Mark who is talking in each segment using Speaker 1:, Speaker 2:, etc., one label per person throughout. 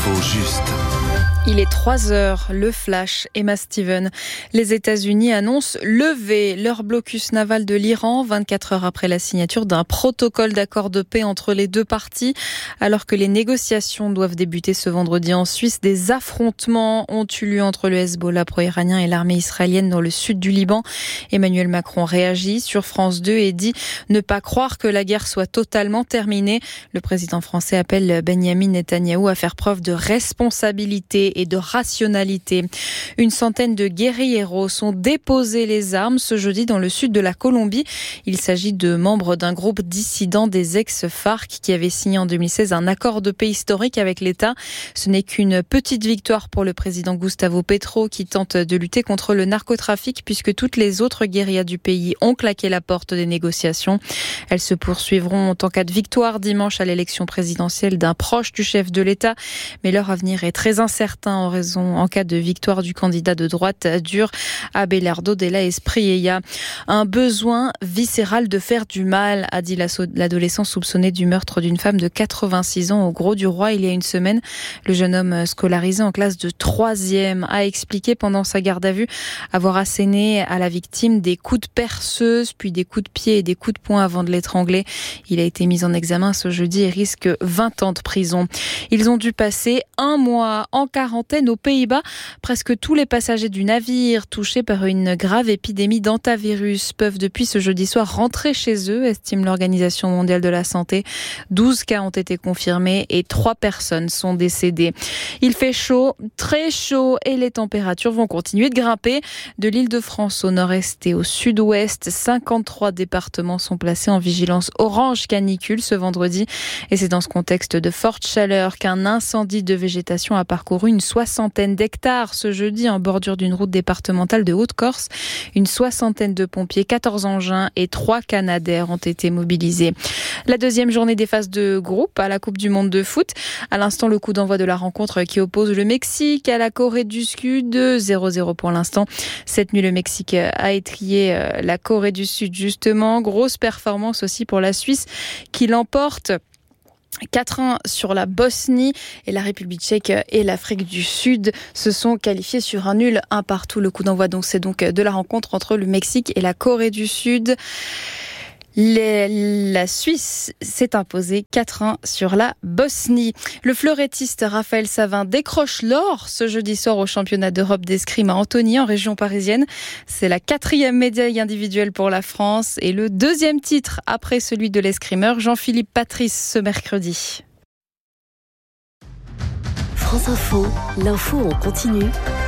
Speaker 1: L'info juste.
Speaker 2: Il est 3h, le flash, Emma Steven. Les États-Unis annoncent lever leur blocus naval de l'Iran 24 heures après la signature d'un protocole d'accord de paix entre les deux parties. Alors que les négociations doivent débuter ce vendredi en Suisse, des affrontements ont eu lieu entre le Hezbollah pro-iranien et l'armée israélienne dans le sud du Liban. Emmanuel Macron réagit sur France 2 et dit ne pas croire que la guerre soit totalement terminée. Le président français appelle Benyamin Netanyahou à faire preuve de responsabilité et de rationalité. Une centaine de guérilleros ont déposé les armes ce jeudi dans le sud de la Colombie. Il s'agit de membres d'un groupe dissident des ex-FARC qui avait signé en 2016 un accord de paix historique avec l'État. Ce n'est qu'une petite victoire pour le président Gustavo Petro qui tente de lutter contre le narcotrafic puisque toutes les autres guérillas du pays ont claqué la porte des négociations. Elles se poursuivront en cas de victoire dimanche à l'élection présidentielle d'un proche du chef de l'État. Mais leur avenir est très incertain en cas de victoire du candidat de droite dur, Abelardo Della Espriella. Un besoin viscéral de faire du mal, a dit l'adolescent soupçonné du meurtre d'une femme de 86 ans au Grau-du-Roi il y a une semaine. Le jeune homme scolarisé en classe de 3e a expliqué pendant sa garde à vue avoir asséné à la victime des coups de perceuse, puis des coups de pied et des coups de poing avant de l'étrangler. Il a été mis en examen ce jeudi et risque 20 ans de prison. Ils ont dû passer un mois en quarantaine aux Pays-Bas. Presque tous les passagers du navire touchés par une grave épidémie d'hantavirus peuvent depuis ce jeudi soir rentrer chez eux, estime l'Organisation mondiale de la santé. 12 cas ont été confirmés et 3 personnes sont décédées. Il fait chaud, très chaud et les températures vont continuer de grimper. De l'Île-de-France au nord-est et au sud-ouest, 53 départements sont placés en vigilance orange canicule ce vendredi. Et c'est dans ce contexte de forte chaleur qu'un incendie de végétation a parcouru une soixantaine d'hectares ce jeudi en bordure d'une route départementale de Haute-Corse. Une soixantaine de pompiers, 14 engins et 3 Canadair ont été mobilisés. La deuxième journée des phases de groupe à la Coupe du Monde de foot. À l'instant, le coup d'envoi de la rencontre qui oppose le Mexique à la Corée du Sud. 0-0 pour l'instant. Cette nuit, le Mexique a étrillé la Corée du Sud justement. Grosse performance aussi pour la Suisse qui l'emporte 4-1 sur la Bosnie et la République tchèque et l'Afrique du Sud se sont qualifiés sur un nul 1 partout. Le coup d'envoi c'est donc de la rencontre entre le Mexique et la Corée du Sud. La Suisse s'est imposée 4-1 sur la Bosnie. Le fleurettiste Raphaël Savin décroche l'or ce jeudi soir au championnat d'Europe d'escrime à Antony en région parisienne. C'est la 4e médaille individuelle pour la France et le 2e titre après celui de l'escrimeur Jean-Philippe Patrice ce mercredi.
Speaker 3: France Info, l'info en continu.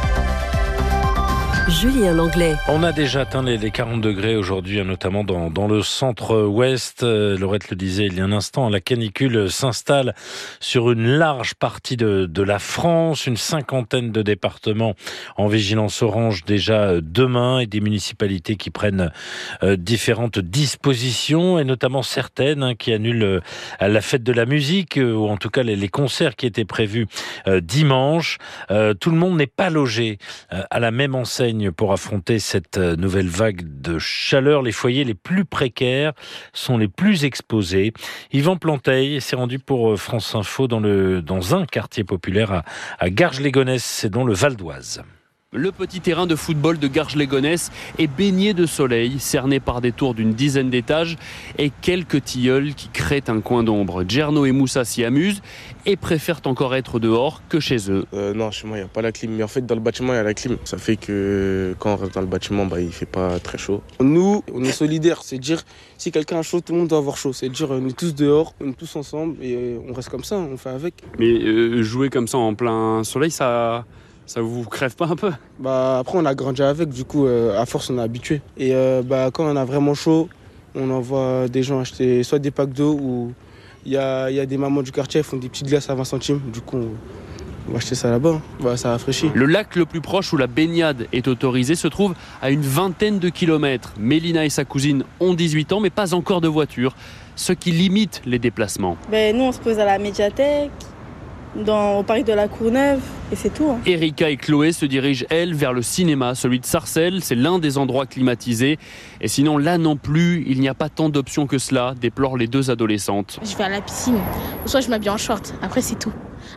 Speaker 3: Julien Langlais.
Speaker 4: On a déjà atteint les 40 degrés aujourd'hui, notamment dans le centre-ouest. Laurette le disait il y a un instant, la canicule s'installe sur une large partie de la France. Une cinquantaine de départements en vigilance orange déjà demain et des municipalités qui prennent différentes dispositions et notamment certaines qui annulent la fête de la musique ou en tout cas les concerts qui étaient prévus dimanche. Tout le monde n'est pas logé à la même enseigne pour affronter cette nouvelle vague de chaleur. Les foyers les plus précaires sont les plus exposés. Yvan Planteil s'est rendu pour France Info dans un quartier populaire à Garges-les-Gonesse, c'est dans le Val d'Oise.
Speaker 5: Le petit terrain de football de Garges-les-Gonesse est baigné de soleil, cerné par des tours d'une dizaine d'étages et quelques tilleuls qui créent un coin d'ombre. Djerno et Moussa s'y amusent et préfèrent encore être dehors que chez eux.
Speaker 6: Non, chez moi, il n'y a pas la clim. Mais en fait, dans le bâtiment, il y a la clim. Ça fait que quand on reste dans le bâtiment, il ne fait pas très chaud. Nous, on est solidaires. C'est dire, si quelqu'un a chaud, tout le monde doit avoir chaud. C'est dire, on est tous dehors, on est tous ensemble et on reste comme ça, on fait avec.
Speaker 5: Mais jouer comme ça en plein soleil, ça vous crève pas un peu?
Speaker 6: Après, on a grandi avec, du coup, à force, on est habitué. Et quand on a vraiment chaud, on envoie des gens acheter soit des packs d'eau ou il y a des mamans du quartier, elles font des petites glaces à 20 centimes. Du coup, on va acheter ça là-bas. Ça rafraîchit.
Speaker 5: Le lac le plus proche où la baignade est autorisée se trouve à une vingtaine de kilomètres. Mélina et sa cousine ont 18 ans, mais pas encore de voiture, ce qui limite les déplacements.
Speaker 7: Nous, on se pose à la médiathèque, au parc de la Courneuve, et c'est tout.
Speaker 5: Erika et Chloé se dirigent, elles, vers le cinéma, celui de Sarcelles. C'est l'un des endroits climatisés. Et sinon, là non plus, il n'y a pas tant d'options que cela, déplorent les deux adolescentes.
Speaker 8: Je vais à la piscine, ou soit je m'habille en short, après c'est tout.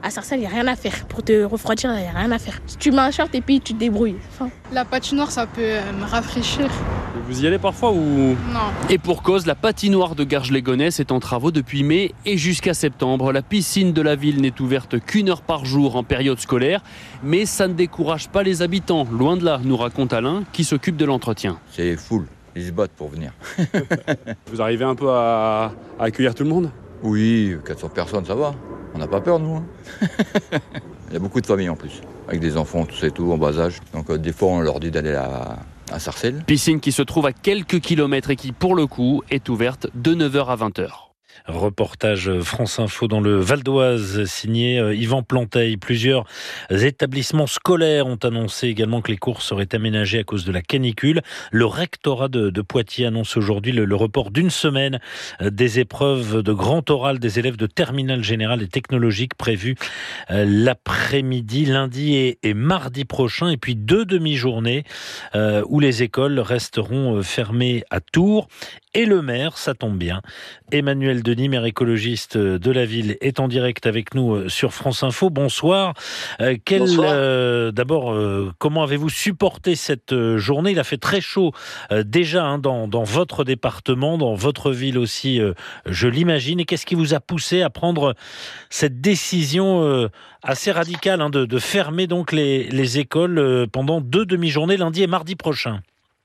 Speaker 1: À Sarcelles, il n'y a rien à faire. Pour te refroidir, il n'y a rien à faire. Si tu mets un short et puis tu te débrouilles.
Speaker 8: La patinoire, ça peut me rafraîchir.
Speaker 5: Vous y allez parfois ou...
Speaker 8: Non.
Speaker 5: Et pour cause, la patinoire de Garges-les-Gonesse est en travaux depuis mai et jusqu'à septembre. La piscine de la ville n'est ouverte qu'1 heure par jour en période scolaire. Mais ça ne décourage pas les habitants. Loin de là, nous raconte Alain, qui s'occupe de l'entretien.
Speaker 9: C'est full. Ils se battent pour venir.
Speaker 5: Vous arrivez un peu à accueillir tout le monde ?
Speaker 9: Oui, 400 personnes, ça va. On n'a pas peur, nous. Il y a beaucoup de familles en plus, avec des enfants, tout ça et tout, en bas âge. Donc des fois, on leur dit d'aller à Sarcelles.
Speaker 5: Piscine qui se trouve à quelques kilomètres et qui, pour le coup, est ouverte de 9h à 20h.
Speaker 4: Reportage France Info dans le Val d'Oise, signé Yvan Planteil. Plusieurs établissements scolaires ont annoncé également que les cours seraient aménagés à cause de la canicule. Le rectorat de Poitiers annonce aujourd'hui le report d'une semaine des épreuves de grand oral des élèves de terminale générale et technologique prévues l'après-midi, lundi et mardi prochain. Et puis 2 demi-journées où les écoles resteront fermées à Tours. Et le maire, ça tombe bien, Emmanuel Denis, maire écologiste de la ville, est en direct avec nous sur France Info. Bonsoir. Bonsoir. D'abord, comment avez-vous supporté cette journée ? Il a fait très chaud déjà dans votre département, dans votre ville aussi, je l'imagine. Et qu'est-ce qui vous a poussé à prendre cette décision assez radicale de fermer donc les écoles pendant 2 demi-journées, lundi et mardi prochain ?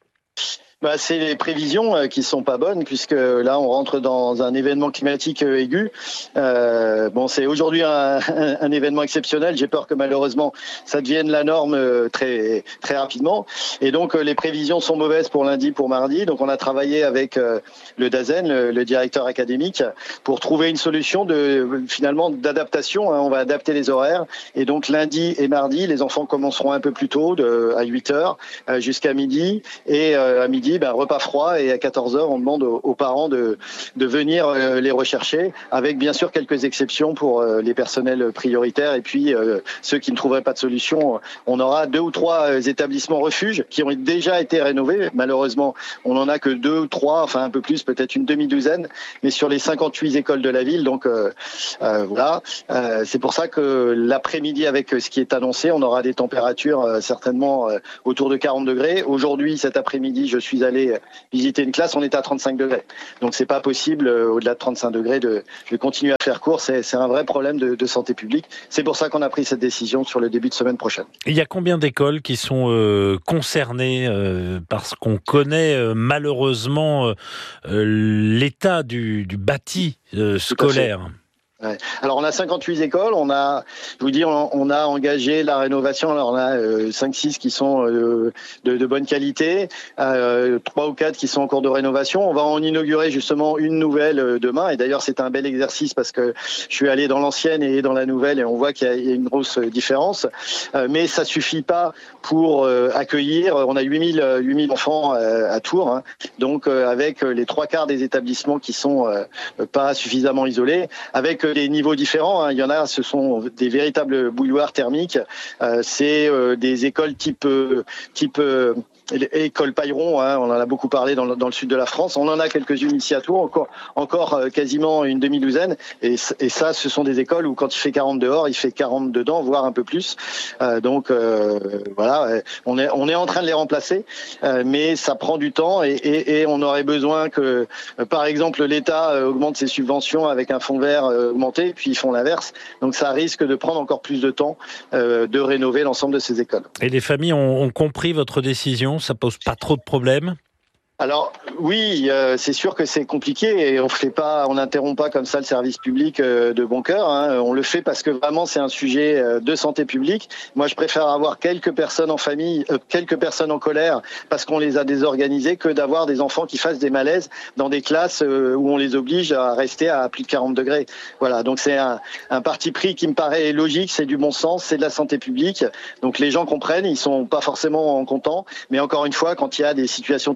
Speaker 10: C'est les prévisions qui sont pas bonnes, puisque là on rentre dans un événement climatique aigu. C'est aujourd'hui un événement exceptionnel. J'ai peur que malheureusement ça devienne la norme très très rapidement. Et donc les prévisions sont mauvaises pour lundi, pour mardi. Donc on a travaillé avec le DAZEN, le directeur académique, pour trouver une solution d'adaptation. On va adapter les horaires. Et donc lundi et mardi, les enfants commenceront un peu plus tôt, à 8h jusqu'à midi. Et à midi, repas froid, et à 14h, on demande aux parents de venir les rechercher, avec bien sûr quelques exceptions pour les personnels prioritaires et puis ceux qui ne trouveraient pas de solution. On aura 2 ou 3 établissements refuges qui ont déjà été rénovés. Malheureusement, on n'en a que 2 ou 3, enfin un peu plus, peut-être une demi-douzaine, mais sur les 58 écoles de la ville. Donc voilà, c'est pour ça que l'après-midi, avec ce qui est annoncé, on aura des températures certainement autour de 40 degrés. Aujourd'hui, cet après-midi, je suis allé visiter une classe, on est à 35 degrés. Donc c'est pas possible, au-delà de 35 degrés, de continuer à faire cours. C'est un vrai problème de santé publique. C'est pour ça qu'on a pris cette décision sur le début de semaine prochaine.
Speaker 4: Il y a combien d'écoles qui sont concernées parce qu'on connaît malheureusement l'état du bâti scolaire?
Speaker 10: Ouais. Alors on a 58 écoles, on a engagé la rénovation. Alors on a 5-6 qui sont de bonne qualité, 3 ou 4 qui sont en cours de rénovation. On va en inaugurer justement une nouvelle demain, et d'ailleurs c'est un bel exercice parce que je suis allé dans l'ancienne et dans la nouvelle et on voit qu'il y a une grosse différence, mais ça suffit pas pour accueillir. On a 8000 enfants à Tours, donc avec les 3/4 des établissements qui sont pas suffisamment isolés, avec des niveaux différents. Il y en a, ce sont des véritables bouilloires thermiques. C'est des écoles type école Pailleron, on en a beaucoup parlé dans le sud de la France. On en a quelques-unes ici à Tours, encore quasiment une demi-douzaine. Et ça, ce sont des écoles où quand il fait 40 dehors, il fait 40 dedans, voire un peu plus. Donc voilà, on est en train de les remplacer, mais ça prend du temps et on aurait besoin que, par exemple, l'État augmente ses subventions avec un fonds vert augmenté, puis ils font l'inverse. Donc ça risque de prendre encore plus de temps de rénover l'ensemble de ces écoles.
Speaker 4: Et les familles ont compris votre décision? Ça pose pas trop de problèmes?
Speaker 10: Alors oui, c'est sûr que c'est compliqué et on n'interrompt pas comme ça le service public de bon cœur. On le fait parce que vraiment c'est un sujet de santé publique. Moi, je préfère avoir quelques personnes en famille, quelques personnes en colère parce qu'on les a désorganisées, que d'avoir des enfants qui fassent des malaises dans des classes où on les oblige à rester à plus de 40 degrés. Voilà, donc c'est un parti pris qui me paraît logique, c'est du bon sens, c'est de la santé publique. Donc les gens comprennent, ils sont pas forcément contents, mais encore une fois, quand il y a des situations très exceptionnelles,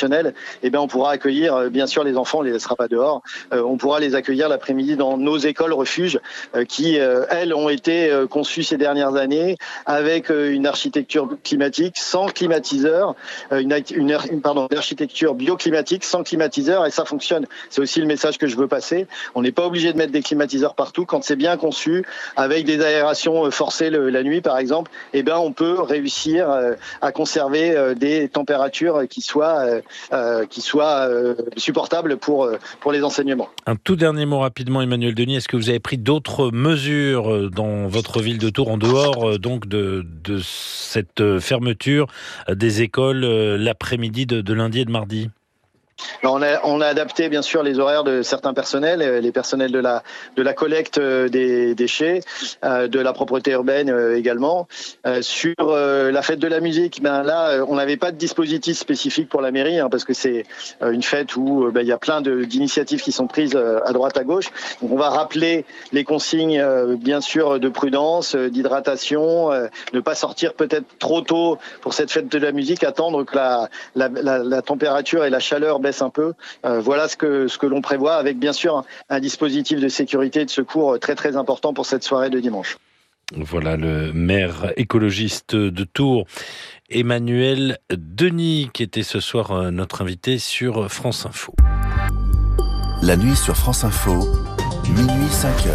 Speaker 10: exceptionnelle, on pourra accueillir, bien sûr, les enfants, on les laissera pas dehors. On pourra les accueillir l'après-midi dans nos écoles refuges qui, elles, ont été conçues ces dernières années avec une architecture climatique sans climatiseur, une architecture bioclimatique sans climatiseur, et ça fonctionne. C'est aussi le message que je veux passer. On n'est pas obligé de mettre des climatiseurs partout. Quand c'est bien conçu, avec des aérations forcées la nuit, par exemple, on peut réussir à conserver des températures qui soient supportables pour les enseignements.
Speaker 4: Un tout dernier mot rapidement, Emmanuel Denis. Est-ce que vous avez pris d'autres mesures dans votre ville de Tours en dehors donc de cette fermeture des écoles l'après-midi de lundi et de mardi ?
Speaker 10: On a adapté bien sûr les horaires de certains personnels, les personnels de la collecte des déchets, de la propreté urbaine également. Sur la fête de la musique, là on n'avait pas de dispositif spécifique pour la mairie parce que c'est une fête où il y a plein d'initiatives qui sont prises à droite à gauche. Donc on va rappeler les consignes bien sûr de prudence, d'hydratation, ne pas sortir peut-être trop tôt pour cette fête de la musique, attendre que la température et la chaleur baissent un peu. Voilà ce que l'on prévoit avec bien sûr un dispositif de sécurité et de secours très très important pour cette soirée de dimanche.
Speaker 4: Voilà le maire écologiste de Tours, Emmanuel Denis, qui était ce soir notre invité sur France Info.
Speaker 11: La nuit sur France Info, minuit 5h.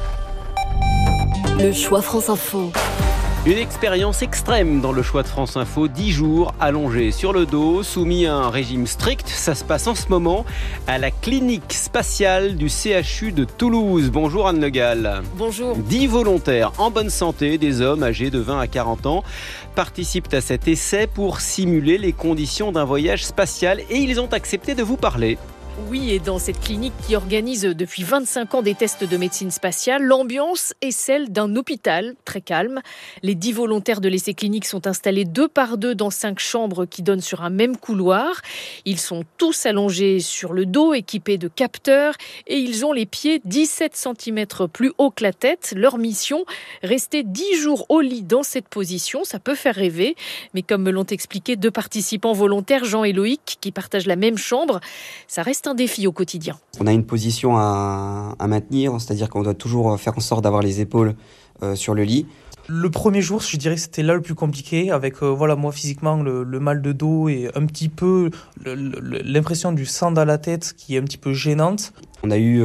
Speaker 3: Le choix France Info.
Speaker 12: Une expérience extrême dans le choix de France Info, 10 jours allongés sur le dos, soumis à un régime strict. Ça se passe en ce moment à la clinique spatiale du CHU de Toulouse. Bonjour Anne Le Gall.
Speaker 13: Bonjour.
Speaker 12: 10 volontaires en bonne santé, des hommes âgés de 20 à 40 ans, participent à cet essai pour simuler les conditions d'un voyage spatial et ils ont accepté de vous parler.
Speaker 13: Oui, et dans cette clinique qui organise depuis 25 ans des tests de médecine spatiale, l'ambiance est celle d'un hôpital très calme. Les 10 volontaires de l'essai clinique sont installés 2 par 2 dans 5 chambres qui donnent sur un même couloir. Ils sont tous allongés sur le dos, équipés de capteurs, et ils ont les pieds 17 cm plus haut que la tête. Leur mission, rester 10 jours au lit dans cette position. Ça peut faire rêver, mais comme me l'ont expliqué 2 participants volontaires, Jean et Loïc, qui partagent la même chambre, ça reste un défi au quotidien.
Speaker 14: On a une position à maintenir, c'est-à-dire qu'on doit toujours faire en sorte d'avoir les épaules sur le lit.
Speaker 15: Le premier jour, je dirais que c'était là le plus compliqué, avec moi physiquement le mal de dos et un petit peu l'impression du sang dans la tête qui est un petit peu gênante.
Speaker 14: On a eu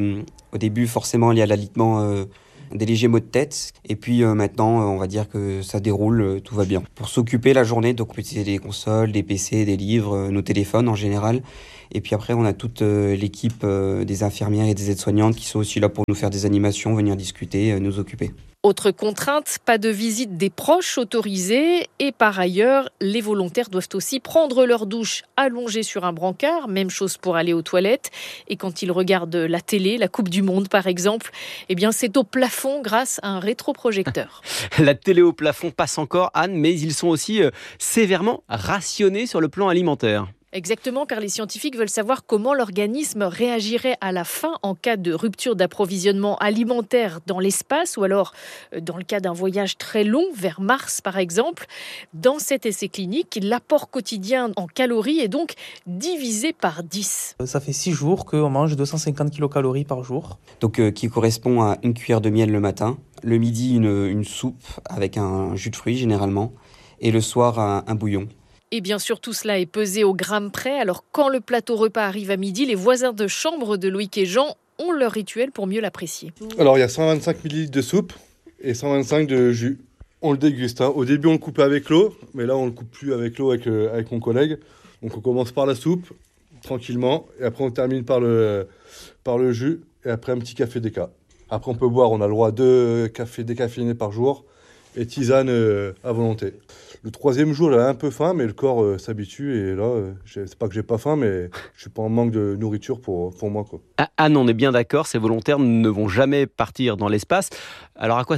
Speaker 14: au début forcément lié à l'alitement des légers maux de tête, et puis maintenant on va dire que ça déroule, tout va bien. Pour s'occuper la journée, donc on peut utiliser des consoles, des PC, des livres, nos téléphones en général. Et puis après, on a toute l'équipe des infirmières et des aides-soignantes qui sont aussi là pour nous faire des animations, venir discuter, nous occuper.
Speaker 13: Autre contrainte, pas de visite des proches autorisée. Et par ailleurs, les volontaires doivent aussi prendre leur douche allongés sur un brancard. Même chose pour aller aux toilettes. Et quand ils regardent la télé, la Coupe du Monde par exemple, c'est au plafond grâce à un rétroprojecteur.
Speaker 12: La télé au plafond passe encore, Anne, mais ils sont aussi sévèrement rationnés sur le plan alimentaire.
Speaker 13: Exactement, car les scientifiques veulent savoir comment l'organisme réagirait à la faim en cas de rupture d'approvisionnement alimentaire dans l'espace ou alors dans le cas d'un voyage très long vers Mars par exemple. Dans cet essai clinique, l'apport quotidien en calories est donc divisé par 10.
Speaker 15: Ça fait 6 jours qu'on mange 250 kilocalories par jour.
Speaker 14: Donc qui correspond à une cuillère de miel le matin, le midi une soupe avec un jus de fruits généralement et le soir un bouillon.
Speaker 13: Et bien sûr, tout cela est pesé au gramme près. Alors, quand le plateau repas arrive à midi, les voisins de chambre de Loïc et Jean ont leur rituel pour mieux l'apprécier.
Speaker 16: Alors, il y a 125 ml de soupe et 125 de jus. On le déguste. Au début, on le coupait avec l'eau, mais là, on le coupe plus avec l'eau avec mon collègue. Donc, on commence par la soupe, tranquillement, et après, on termine par le jus, et après, un petit café déca. Après, on peut boire, on a le droit à 2 cafés décaféinés par jour, et tisane à volonté. Le 3e jour, j'avais un peu faim, mais le corps s'habitue. Et là, c'est pas que j'ai pas faim, mais je suis pas en manque de nourriture pour moi, quoi.
Speaker 12: Anne, on est bien d'accord, ces volontaires ne vont jamais partir dans l'espace. Alors à quoi ça sert ?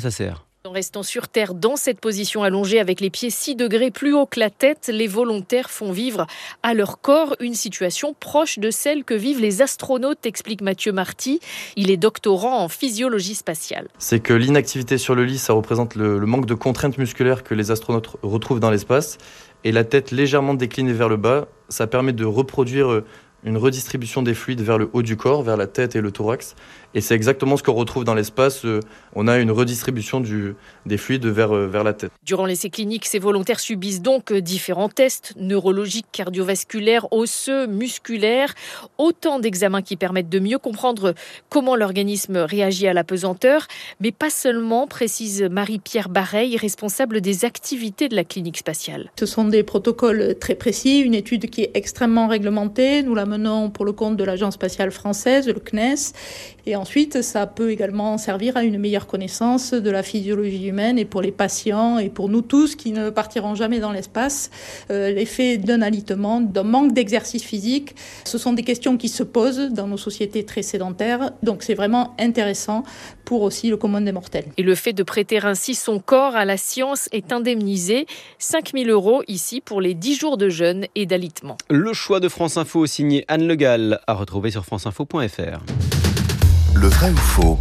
Speaker 13: En restant sur terre dans cette position allongée avec les pieds 6 degrés plus haut que la tête, les volontaires font vivre à leur corps une situation proche de celle que vivent les astronautes, explique Mathieu Marty. Il est doctorant en physiologie spatiale.
Speaker 17: C'est que l'inactivité sur le lit, ça représente le manque de contraintes musculaires que les astronautes retrouvent dans l'espace. Et la tête légèrement déclinée vers le bas, ça permet de reproduire une redistribution des fluides vers le haut du corps, vers la tête et le thorax. Et c'est exactement ce qu'on retrouve dans l'espace. On a une redistribution des fluides vers la tête.
Speaker 13: Durant l'essai clinique, ces volontaires subissent donc différents tests neurologiques, cardiovasculaires, osseux, musculaires. Autant d'examens qui permettent de mieux comprendre comment l'organisme réagit à la pesanteur. Mais pas seulement, précise Marie-Pierre Bareil, responsable des activités de la clinique spatiale.
Speaker 18: Ce sont des protocoles très précis, une étude qui est extrêmement réglementée. Nous la menons pour le compte de l'Agence spatiale française, le CNES. Et ensuite, ça peut également servir à une meilleure connaissance de la physiologie humaine et pour les patients et pour nous tous qui ne partiront jamais dans l'espace. L'effet d'un alitement, d'un manque d'exercice physique, ce sont des questions qui se posent dans nos sociétés très sédentaires. Donc c'est vraiment intéressant pour aussi le commun des mortels.
Speaker 13: Et le fait de prêter ainsi son corps à la science est indemnisé. 5 000 € ici pour les 10 jours de jeûne et d'alitement.
Speaker 12: Le choix de France Info signé Anne Le Gall à retrouver sur franceinfo.fr.
Speaker 11: Le vrai ou faux?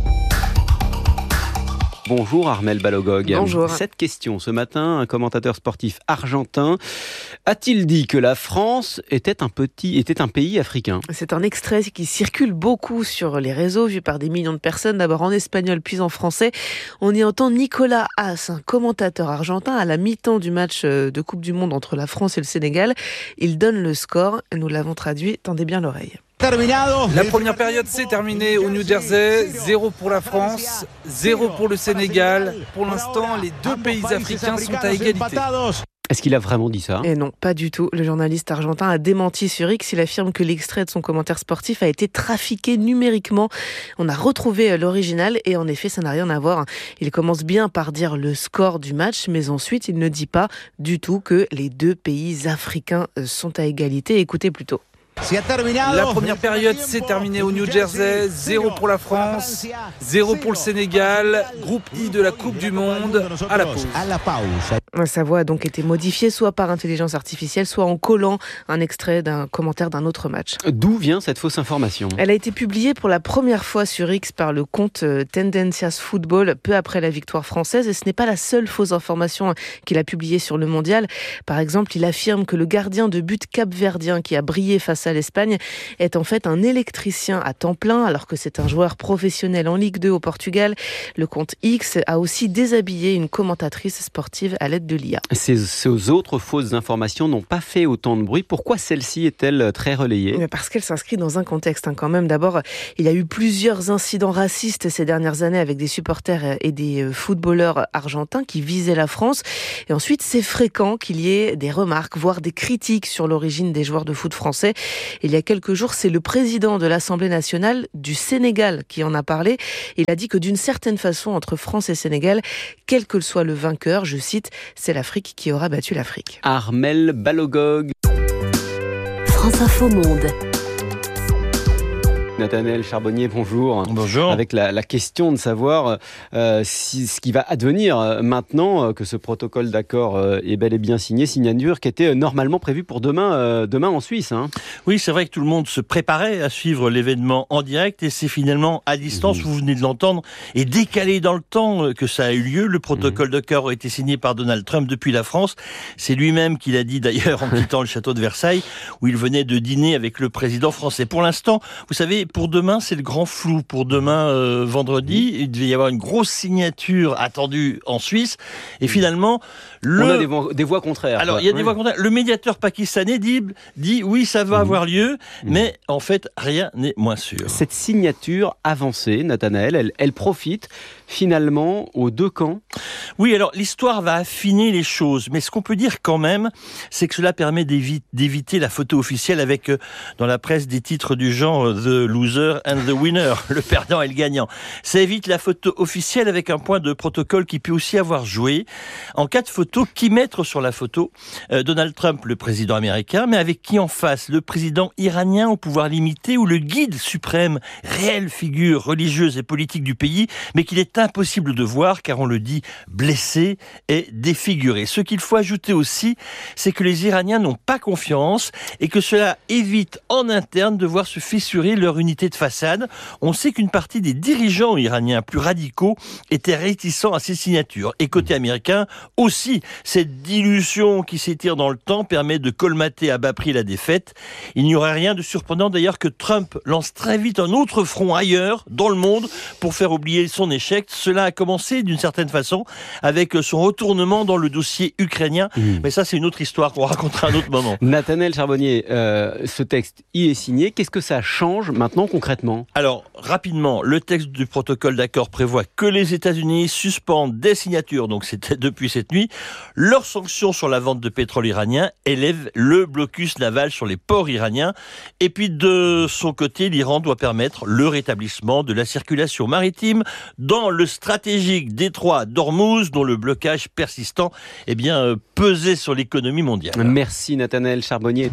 Speaker 12: Bonjour Armelle Balogog.
Speaker 19: Bonjour.
Speaker 12: Cette question ce matin, un commentateur sportif argentin a-t-il dit que la France était un pays africain ?
Speaker 19: C'est un extrait qui circule beaucoup sur les réseaux, vu par des millions de personnes, d'abord en espagnol puis en français. On y entend Nicolas Haas, un commentateur argentin, à la mi-temps du match de Coupe du Monde entre la France et le Sénégal. Il donne le score, nous l'avons traduit, tendez bien l'oreille.
Speaker 20: La première période s'est terminée au New Jersey, 0 pour la France, 0 pour le Sénégal. Pour l'instant, les deux pays africains sont à égalité.
Speaker 12: Est-ce qu'il a vraiment dit ça ?
Speaker 19: Et non, pas du tout. Le journaliste argentin a démenti sur X. Il affirme que l'extrait de son commentaire sportif a été trafiqué numériquement. On a retrouvé l'original et en effet, ça n'a rien à voir. Il commence bien par dire le score du match, mais ensuite, il ne dit pas du tout que les deux pays africains sont à égalité. Écoutez plutôt.
Speaker 20: La première période s'est terminée au New Jersey, 0 pour la France, 0 pour le Sénégal, groupe I de la Coupe du Monde, à la pause.
Speaker 19: Sa voix a donc été modifiée soit par intelligence artificielle, soit en collant un extrait d'un commentaire d'un autre match.
Speaker 12: D'où vient cette fausse information ?
Speaker 19: Elle a été publiée pour la première fois sur X par le compte Tendencias Football peu après la victoire française et ce n'est pas la seule fausse information qu'il a publiée sur le mondial. Par exemple, il affirme que le gardien de but capverdien qui a brillé face à l'Espagne est en fait un électricien à temps plein alors que c'est un joueur professionnel en Ligue 2 au Portugal. Le compte X a aussi déshabillé une commentatrice sportive à l'aide de l'IA.
Speaker 12: Ces autres fausses informations n'ont pas fait autant de bruit. Pourquoi celle-ci est-elle très relayée ?
Speaker 19: Parce qu'elle s'inscrit dans un contexte quand même. D'abord, il y a eu plusieurs incidents racistes ces dernières années avec des supporters et des footballeurs argentins qui visaient la France. Et ensuite, c'est fréquent qu'il y ait des remarques, voire des critiques sur l'origine des joueurs de foot français. Il y a quelques jours, c'est le président de l'Assemblée nationale du Sénégal qui en a parlé. Il a dit que d'une certaine façon, entre France et Sénégal, quel que soit le vainqueur, je cite, c'est l'Afrique qui aura battu l'Afrique.
Speaker 12: Armelle Balogog.
Speaker 3: France Info Monde.
Speaker 12: Nathanaël Charbonnier, bonjour.
Speaker 21: Bonjour.
Speaker 12: Avec la question de savoir ce qui va advenir maintenant que ce protocole d'accord est bel et bien signé, signature qui était normalement prévue pour demain en Suisse. Hein.
Speaker 21: Oui, c'est vrai que tout le monde se préparait à suivre l'événement en direct et c'est finalement à distance, vous venez de l'entendre, et décalé dans le temps que ça a eu lieu. Le protocole d'accord a été signé par Donald Trump depuis la France. C'est lui-même qui l'a dit d'ailleurs en quittant le château de Versailles où il venait de dîner avec le président français. Pour l'instant, vous savez, pour demain, c'est le grand flou. Pour demain, vendredi, il devait y avoir une grosse signature attendue en Suisse. Et finalement,
Speaker 12: on a des voix contraires.
Speaker 21: Alors, il y a des voix contraires. Le médiateur pakistanais dit oui, ça va avoir lieu, mais en fait, rien n'est moins sûr.
Speaker 12: Cette signature avancée, Nathanaël, elle profite finalement aux deux camps.
Speaker 21: Oui, alors l'histoire va affiner les choses, mais ce qu'on peut dire quand même, c'est que cela permet d'éviter la photo officielle avec, dans la presse, des titres du genre « The loser and the winner », le perdant et le gagnant. Ça évite la photo officielle avec un point de protocole qui peut aussi avoir joué. En cas de photo, qui mettre sur la photo ? Donald Trump, le président américain, mais avec qui en face ? Le président iranien au pouvoir limité ou le guide suprême, réelle figure religieuse et politique du pays, mais qu'il est impossible de voir car on le dit blessé et défiguré. Ce qu'il faut ajouter aussi, c'est que les Iraniens n'ont pas confiance et que cela évite en interne de voir se fissurer leur unité de façade. On sait qu'une partie des dirigeants iraniens plus radicaux étaient réticents à ces signatures. Et côté américain aussi, cette dilution qui s'étire dans le temps permet de colmater à bas prix la défaite. Il n'y aurait rien de surprenant d'ailleurs que Trump lance très vite un autre front ailleurs, dans le monde, pour faire oublier son échec. Cela a commencé d'une certaine façon avec son retournement dans le dossier ukrainien. Mais ça, c'est une autre histoire qu'on racontera à un autre moment.
Speaker 12: Nathanaël Charbonnier, ce texte y est signé. Qu'est-ce que ça change maintenant concrètement ?
Speaker 21: Alors, rapidement, le texte du protocole d'accord prévoit que les États-Unis suspendent des signatures, donc c'était depuis cette nuit, leurs sanctions sur la vente de pétrole iranien, élèvent le blocus naval sur les ports iraniens. Et puis, de son côté, l'Iran doit permettre le rétablissement de la circulation maritime dans le stratégique détroit d'Ormuz, dont le blocage persistant pesait sur l'économie mondiale.
Speaker 12: Merci Nathanaël Charbonnier.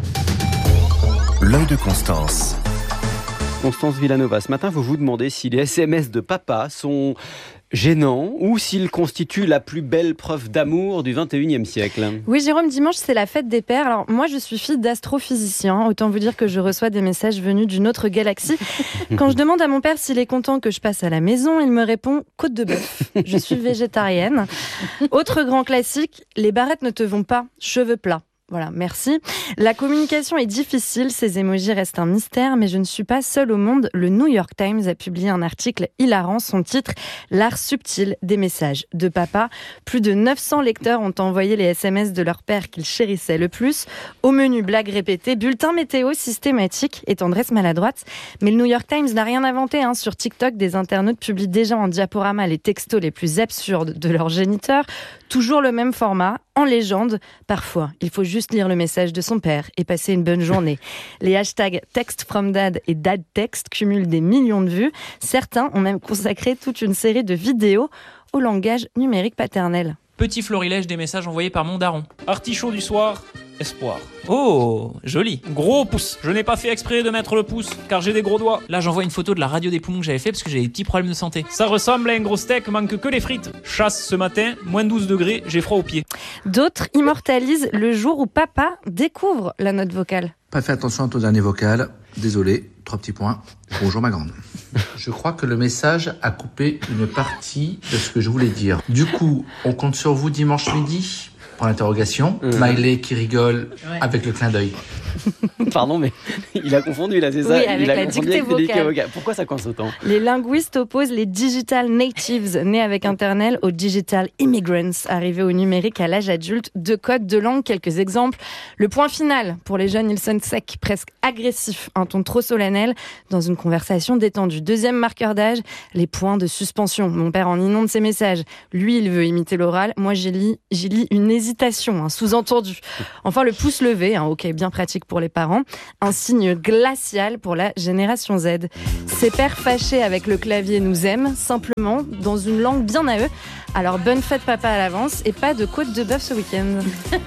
Speaker 11: L'œil de Constance.
Speaker 12: Constance Villanova, ce matin, vous vous demandez si les SMS de papa sont gênants ou s'ils constituent la plus belle preuve d'amour du 21e siècle.
Speaker 2: Oui, Jérôme, dimanche, c'est la fête des pères. Alors, moi, je suis fille d'astrophysicien. Autant vous dire que je reçois des messages venus d'une autre galaxie. Quand je demande à mon père s'il est content que je passe à la maison, il me répond « côte de bœuf ». Je suis végétarienne. Autre grand classique, les barrettes ne te vont pas, cheveux plats. Voilà, merci. La communication est difficile, ces émojis restent un mystère, mais je ne suis pas seule au monde. Le New York Times a publié un article hilarant, son titre « L'art subtil des messages de papa ». Plus de 900 lecteurs ont envoyé les SMS de leur père qu'ils chérissaient le plus. Au menu, blagues répétées, bulletin météo systématique et tendresse maladroite. Mais le New York Times n'a rien inventé. Sur TikTok, des internautes publient déjà en diaporama les textos les plus absurdes de leurs géniteurs. Toujours le même format, en légende. Parfois, il faut juste lire le message de son père et passer une bonne journée. Les hashtags Text from Dad et Dad Text cumulent des millions de vues. Certains ont même consacré toute une série de vidéos au langage numérique paternel.
Speaker 22: Petit florilège des messages envoyés par mon daron. Artichaut du soir, espoir. Oh, joli. Gros pouce. Je n'ai pas fait exprès de mettre le pouce, car j'ai des gros doigts. Là, j'envoie une photo de la radio des poumons que j'avais fait parce que j'avais des petits problèmes de santé. Ça ressemble à un gros steak, manque que les frites. Chasse ce matin, moins 12 degrés, j'ai froid aux pieds.
Speaker 2: D'autres immortalisent le jour où papa découvre la note vocale.
Speaker 23: Pas fait attention à ton dernier vocal. Désolé, 3 petits points. Bonjour ma grande. Je crois que le message a coupé une partie de ce que je voulais dire. Du coup, on compte sur vous dimanche midi ? Pour l'interrogation. Smiley qui rigole avec le clin d'œil.
Speaker 12: Pardon, mais il a confondu là, c'est ça ?
Speaker 2: Oui, avec
Speaker 12: il a
Speaker 2: la
Speaker 12: confondu
Speaker 2: dictée
Speaker 12: avec
Speaker 2: vocale.
Speaker 12: Pourquoi ça coince autant ?
Speaker 2: Les linguistes opposent les digital natives nés avec Internet aux digital immigrants arrivés au numérique à l'âge adulte. 2 codes, 2 langues, quelques exemples. Le point final, pour les jeunes, ils sonnent secs, presque agressifs, un ton trop solennel dans une conversation détendue. Deuxième marqueur d'âge, les points de suspension. Mon père en inonde ses messages. Lui, il veut imiter l'oral. Moi, j'y lis une hésitation, un sous-entendu. Enfin, le pouce levé, ok, bien pratique pour les parents, un signe glacial pour la génération Z. Ces pères fâchés avec le clavier nous aiment, simplement, dans une langue bien à eux. Alors, bonne fête papa à l'avance et pas de côte de bœuf ce week-end.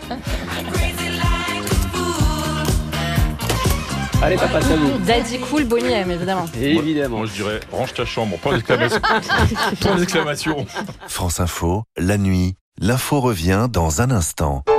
Speaker 12: Allez papa, ça vous.
Speaker 2: Daddy cool, Bonnie M, évidemment.
Speaker 12: Évidemment.
Speaker 4: Moi, je dirais, range ta chambre, point d'exclamation. Point d'exclamation.
Speaker 11: France Info, la nuit, l'info revient dans un instant.